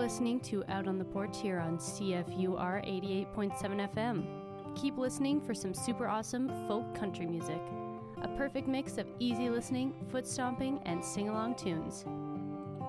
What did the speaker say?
listening to Out on the Porch here on CFUR 88.7 FM. Keep listening for some super awesome folk country music. A perfect mix of easy listening, foot stomping, and sing-along tunes.